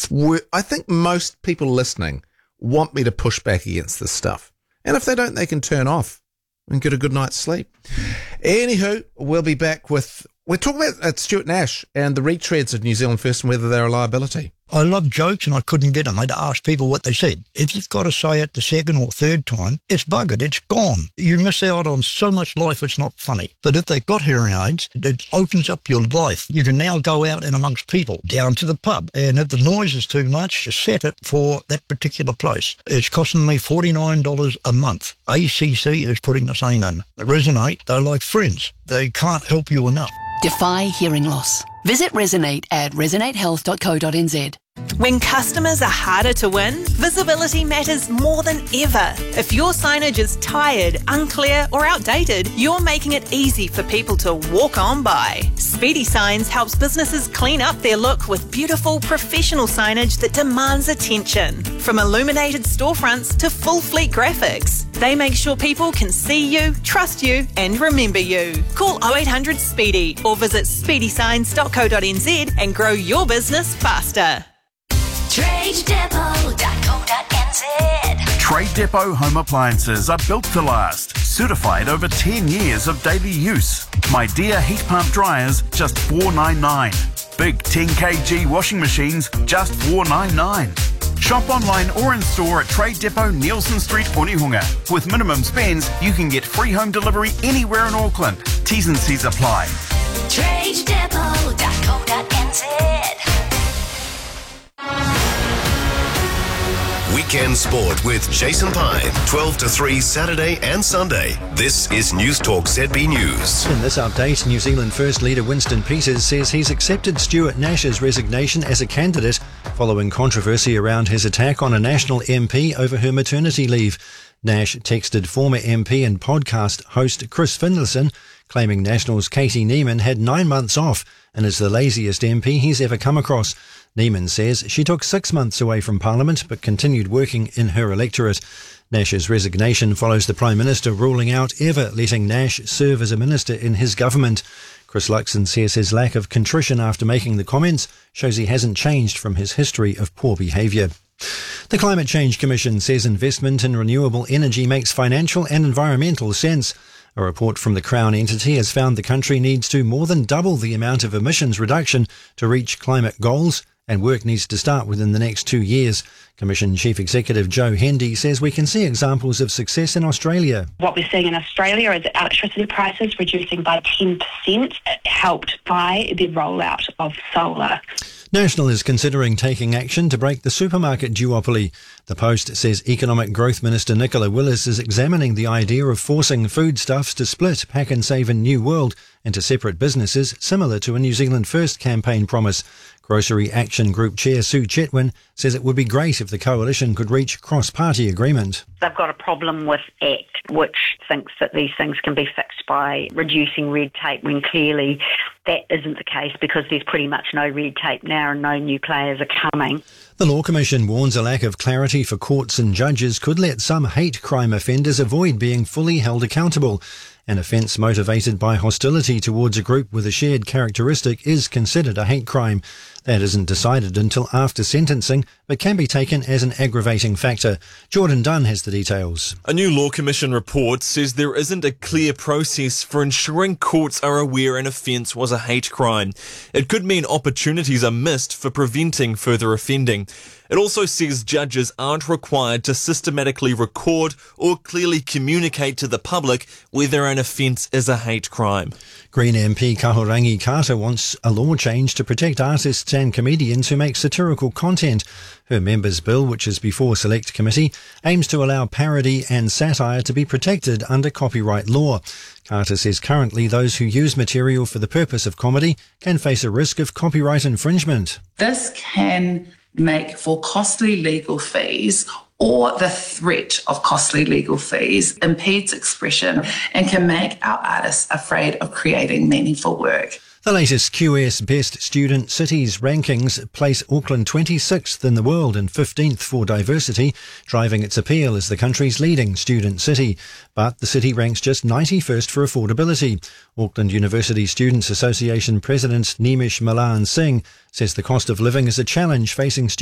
I think most people listening want me to push back against this stuff. And if they don't, they can turn off and get a good night's sleep. Anywho, we'll be back with... We're talking about Stuart Nash and the retreads of New Zealand First and whether they're a liability. I love jokes and I couldn't get them. I had to ask people what they said. If you've got to say it the second or third time, it's buggered, it's gone. You miss out on so much life, it's not funny. But if they've got hearing aids, it opens up your life. You can now go out and amongst people, down to the pub. And if the noise is too much, just set it for that particular place. It's costing me $49 a month. ACC is putting the same in. Resonate, they're like friends. They can't help you enough. Defy hearing loss. Visit Resonate at resonatehealth.co.nz. When customers are harder to win, visibility matters more than ever. If your signage is tired, unclear or outdated, you're making it easy for people to walk on by. Speedy Signs helps businesses clean up their look with beautiful, professional signage that demands attention. From illuminated storefronts to full fleet graphics, they make sure people can see you, trust you and remember you. Call 0800 SPEEDY or visit speedysigns.co.nz and grow your business faster. TradeDepot.co.nz. Trade Depot home appliances are built to last. Certified over 10 years of daily use. My Dear heat pump dryers, just $4.99. Big 10 kg washing machines, just $4.99. Shop online or in store at Trade Depot, Nielsen Street, Onehunga. With minimum spends, you can get free home delivery anywhere in Auckland. T's and C's apply. TradeDepot.co.nz. Weekend Sport with Jason Pine, 12 to 3 Saturday and Sunday. This is News Talk ZB News. In this update, New Zealand First leader Winston Peters says he's accepted Stuart Nash's resignation as a candidate following controversy around his attack on a National MP over her maternity leave. Nash texted former MP and podcast host Chris Finlayson, claiming National's Katie Neiman had 9 months off and is the laziest MP he's ever come across. Neiman says she took 6 months away from Parliament but continued working in her electorate. Nash's resignation follows the Prime Minister ruling out ever letting Nash serve as a minister in his government. Chris Luxon says his lack of contrition after making the comments shows he hasn't changed from his history of poor behaviour. The Climate Change Commission says investment in renewable energy makes financial and environmental sense. A report from the Crown entity has found the country needs to more than double the amount of emissions reduction to reach climate goals, and work needs to start within the next 2 years. Commission Chief Executive Joe Hendy says we can see examples of success in Australia. What we're seeing in Australia is electricity prices reducing by 10%, helped by the rollout of solar. National is considering taking action to break the supermarket duopoly. The Post says Economic Growth Minister Nicola Willis is examining the idea of forcing foodstuffs to split Pack and Save and New World into separate businesses, similar to a New Zealand First campaign promise. Grocery Action Group Chair Sue Chetwin says it would be great if the coalition could reach cross-party agreement. They've got a problem with ACT, which thinks that these things can be fixed by reducing red tape, when clearly that isn't the case because there's pretty much no red tape now and no new players are coming. The Law Commission warns a lack of clarity for courts and judges could let some hate crime offenders avoid being fully held accountable. An offence motivated by hostility towards a group with a shared characteristic is considered a hate crime. That isn't decided until after sentencing, but can be taken as an aggravating factor. Jordan Dunn has the details. A new Law Commission report says there isn't a clear process for ensuring courts are aware an offence was a hate crime. It could mean opportunities are missed for preventing further offending. It also says judges aren't required to systematically record or clearly communicate to the public whether an offence is a hate crime. Green MP Kahurangi Carter wants a law change to protect artists and comedians who make satirical content. Her members' bill, which is before Select Committee, aims to allow parody and satire to be protected under copyright law. Carter says currently those who use material for the purpose of comedy can face a risk of copyright infringement. This can make for costly legal fees, or the threat of costly legal fees impedes expression and can make our artists afraid of creating meaningful work. The latest QS Best Student Cities rankings place Auckland 26th in the world and 15th for diversity, driving its appeal as the country's leading student city. But the city ranks just 91st for affordability. Auckland University Students Association President Nimish Malan Singh says the cost of living is a challenge facing students.